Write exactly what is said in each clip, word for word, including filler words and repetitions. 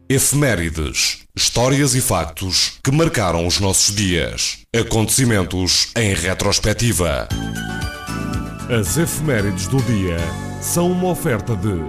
Efemérides, histórias e factos que marcaram os nossos dias. Acontecimentos em retrospectiva. As efemérides do dia são uma oferta de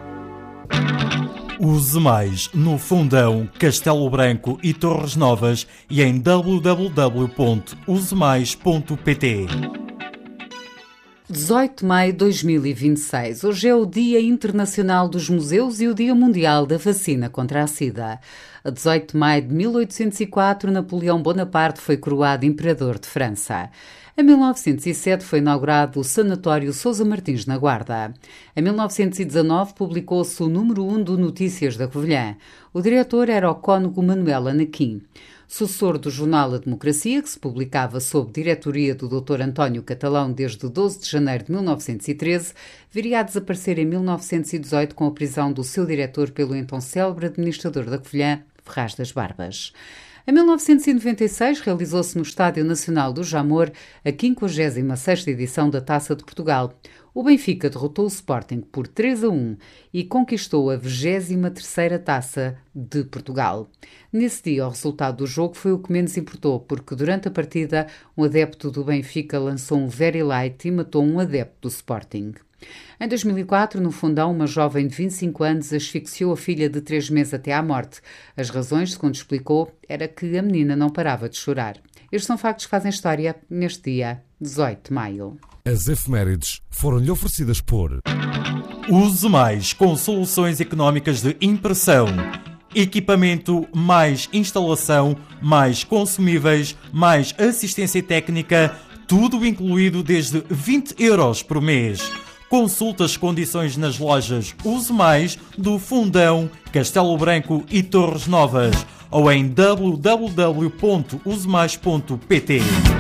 Use Mais no Fundão, Castelo Branco e Torres Novas e em w w w ponto use mais ponto p t. dezoito de maio de dois mil e vinte e seis. Hoje é o Dia Internacional dos Museus e o Dia Mundial da Vacina contra a SIDA. A dezoito de maio de mil oitocentos e quatro, Napoleão Bonaparte foi coroado Imperador de França. Em mil novecentos e sete foi inaugurado o Sanatório Sousa Martins na Guarda. Em mil novecentos e dezanove publicou-se o número um do Notícias da Covilhã. O diretor era o cônego Manuel Anaquim. Sucessor do jornal A Democracia, que se publicava sob diretoria do doutor António Catalão desde doze de janeiro de mil novecentos e treze, viria a desaparecer em mil novecentos e dezoito com a prisão do seu diretor pelo então célebre administrador da Covilhã, Ferraz das Barbas. Em mil novecentos e noventa e seis realizou-se no Estádio Nacional do Jamor a quinquagésima sexta edição da Taça de Portugal. O Benfica derrotou o Sporting por três a um e conquistou a vigésima terceira Taça de Portugal. Nesse dia, o resultado do jogo foi o que menos importou, porque durante a partida um adepto do Benfica lançou um very light e matou um adepto do Sporting. Em dois mil e quatro, no Fundão, uma jovem de vinte e cinco anos asfixiou a filha de três meses até à morte. As razões, segundo explicou, era que a menina não parava de chorar. Estes são factos que fazem história neste dia, dezoito de maio. As efemérides foram-lhe oferecidas por Use Mais com soluções económicas de impressão. Equipamento, mais instalação, mais consumíveis, mais assistência técnica, tudo incluído desde vinte euros por mês. Consulte as condições nas lojas Use Mais do Fundão, Castelo Branco e Torres Novas ou em w w w ponto use mais ponto p t.